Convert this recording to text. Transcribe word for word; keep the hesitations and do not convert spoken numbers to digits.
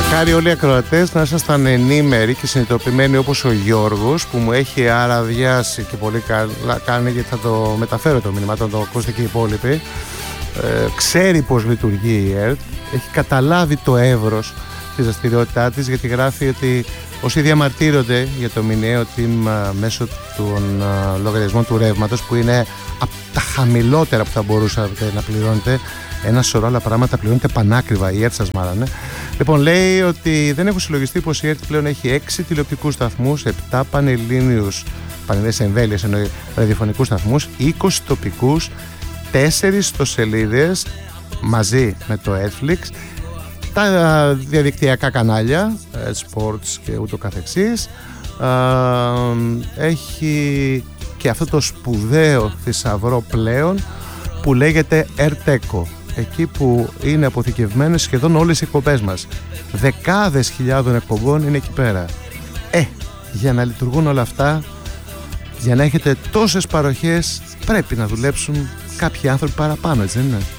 Μακάρι όλοι οι ακροατές να ήσασταν ενήμεροι και συνειδητοποιημένοι όπως ο Γιώργος, που μου έχει αραδιάσει και πολύ καλά κάνει, γιατί θα το μεταφέρω το μήνυμα, θα το ακούσετε και οι υπόλοιποι. Ε, ξέρει πως λειτουργεί η ΕΡΤ, έχει καταλάβει το εύρος της δραστηριότητά της, γιατί γράφει ότι όσοι διαμαρτύρονται για το μηνιαίο τίμημα μέσω των uh, λογαριασμών του ρεύματος, που είναι από τα χαμηλότερα που θα μπορούσατε να πληρώνετε, ένα σωρό άλλα πράγματα πληρώνετε πανάκριβα, η ΕΡΤ σας μάρανε. Λοιπόν, λέει ότι δεν έχω συλλογιστεί πως η ΕΡΤ πλέον έχει έξι τηλεοπτικούς σταθμούς, επτά πανελλήνιους, πανελλήνιες εμβέλειες εννοεί, ραδιοφωνικούς σταθμούς, είκοσι τοπικούς, τέσσερις ιστοσελίδες μαζί με το Netflix, τα διαδικτυακά κανάλια, sports και ούτω καθεξής. Έχει και αυτό το σπουδαίο θησαυρό πλέον που λέγεται Erteco, εκεί που είναι αποθηκευμένες σχεδόν όλες οι εκπομπές μας. Δεκάδες χιλιάδων εκπομπών είναι εκεί πέρα. Ε, για να λειτουργούν όλα αυτά, για να έχετε τόσες παροχές, πρέπει να δουλέψουν κάποιοι άνθρωποι παραπάνω, έτσι δεν είναι?